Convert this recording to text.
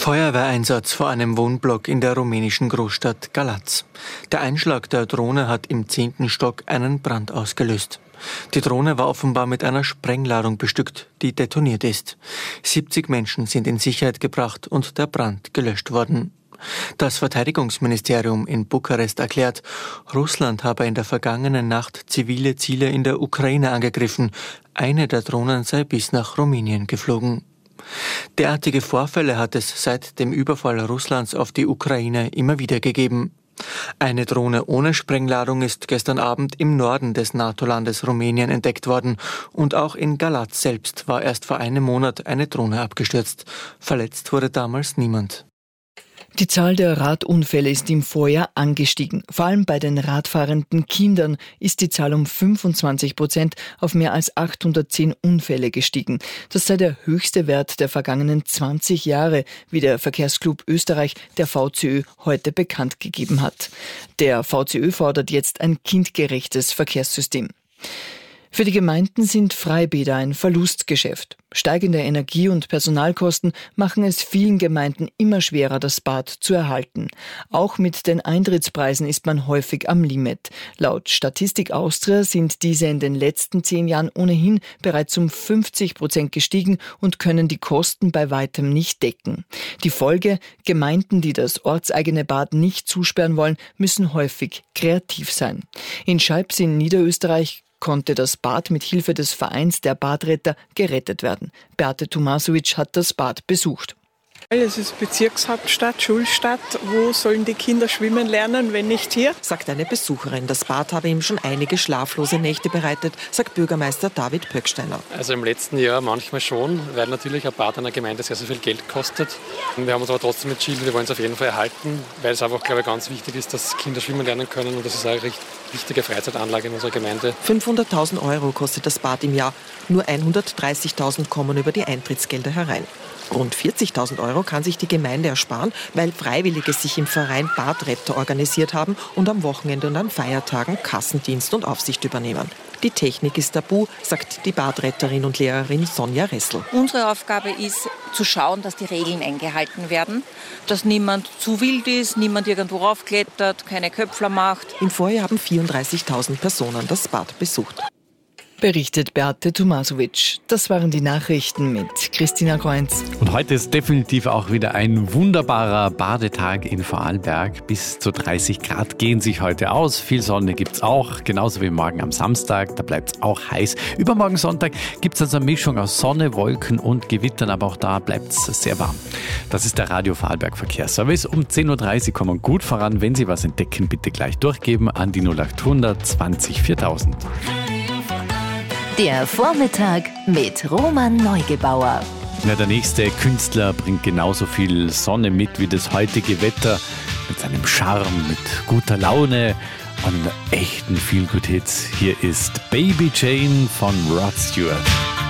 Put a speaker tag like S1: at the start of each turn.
S1: Feuerwehreinsatz vor einem Wohnblock in der rumänischen Großstadt Galați. Der Einschlag der Drohne hat im 10. Stock einen Brand ausgelöst. Die Drohne war offenbar mit einer Sprengladung bestückt, die detoniert ist. 70 Menschen sind in Sicherheit gebracht und der Brand gelöscht worden. Das Verteidigungsministerium in Bukarest erklärt, Russland habe in der vergangenen Nacht zivile Ziele in der Ukraine angegriffen. Eine der Drohnen sei bis nach Rumänien geflogen. Derartige Vorfälle hat es seit dem Überfall Russlands auf die Ukraine immer wieder gegeben. Eine Drohne ohne Sprengladung ist gestern Abend im Norden des NATO-Landes Rumänien entdeckt worden und auch in Galați selbst war erst vor einem Monat eine Drohne abgestürzt. Verletzt wurde damals niemand.
S2: Die Zahl der Radunfälle ist im Vorjahr angestiegen. Vor allem bei den radfahrenden Kindern ist die Zahl um 25% auf mehr als 810 Unfälle gestiegen. Das sei der höchste Wert der vergangenen 20 Jahre, wie der Verkehrsclub Österreich, der VCÖ, heute bekannt gegeben hat. Der VCÖ fordert jetzt ein kindgerechtes Verkehrssystem. Für die Gemeinden sind Freibäder ein Verlustgeschäft. Steigende Energie- und Personalkosten machen es vielen Gemeinden immer schwerer, das Bad zu erhalten. Auch mit den Eintrittspreisen ist man häufig am Limit. Laut Statistik Austria sind diese in den letzten 10 Jahren ohnehin bereits um 50% gestiegen und können die Kosten bei weitem nicht decken. Die Folge: Gemeinden, die das ortseigene Bad nicht zusperren wollen, müssen häufig kreativ sein. In Scheibs in Niederösterreich konnte das Bad mit Hilfe des Vereins der Badretter gerettet werden. Beate Tomasovic hat das Bad besucht.
S3: Es ist Bezirkshauptstadt, Schulstadt. Wo sollen die Kinder schwimmen lernen, wenn nicht hier?
S4: Sagt eine Besucherin. Das Bad habe ihm schon einige schlaflose Nächte bereitet, sagt Bürgermeister David Pöcksteiner.
S5: Also im letzten Jahr manchmal schon, weil natürlich ein Bad einer Gemeinde sehr, sehr viel Geld kostet. Wir haben uns aber trotzdem entschieden, wir wollen es auf jeden Fall erhalten, weil es einfach, glaube ich, ganz wichtig ist, dass Kinder schwimmen lernen können und das ist eine recht wichtige Freizeitanlage in unserer Gemeinde.
S4: 500.000 € kostet das Bad im Jahr. Nur 130.000 kommen über die Eintrittsgelder herein. Rund 40.000 € kann sich die Gemeinde ersparen, weil Freiwillige sich im Verein Badretter organisiert haben und am Wochenende und an Feiertagen Kassendienst und Aufsicht übernehmen. Die Technik ist tabu, sagt die Badretterin und Lehrerin Sonja Ressel.
S6: Unsere Aufgabe ist, zu schauen, dass die Regeln eingehalten werden, dass niemand zu wild ist, niemand irgendwo raufklettert, keine Köpfler macht.
S4: Im Vorjahr haben 34.000 Personen das Bad besucht.
S2: Berichtet Beate Tomasovic. Das waren die Nachrichten mit Christina Kreunz.
S7: Und heute ist definitiv auch wieder ein wunderbarer Badetag in Vorarlberg. Bis zu 30 Grad gehen sich heute aus. Viel Sonne gibt's auch, genauso wie morgen am Samstag. Da bleibt's auch heiß. Übermorgen Sonntag gibt's also eine Mischung aus Sonne, Wolken und Gewittern, aber auch da bleibt's sehr warm. Das ist der Radio Vorarlberg Verkehrsservice. Um 10.30 Uhr kommen gut voran. Wenn Sie was entdecken, bitte gleich durchgeben an die 0800 20 4000.
S8: Der Vormittag mit Roman Neugebauer.
S7: Ja, der nächste Künstler bringt genauso viel Sonne mit wie das heutige Wetter. Mit seinem Charme, mit guter Laune und echten Feel-Good-Hits. Hier ist Baby Jane von Rod Stewart.